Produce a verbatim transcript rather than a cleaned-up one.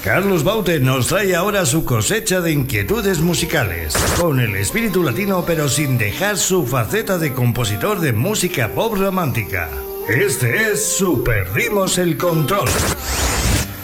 Carlos Baute nos trae ahora su cosecha de inquietudes musicales, con el espíritu latino pero sin dejar su faceta de compositor de música pop romántica. Este es Su Perdimos el Control.